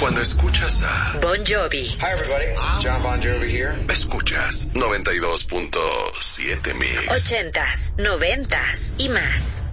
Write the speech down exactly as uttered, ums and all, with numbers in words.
Cuando escuchas a Bon Jovi. Hi everybody, John Bon Jovi here. Escuchas noventa y dos punto siete Mix. Ochentas, noventas y más.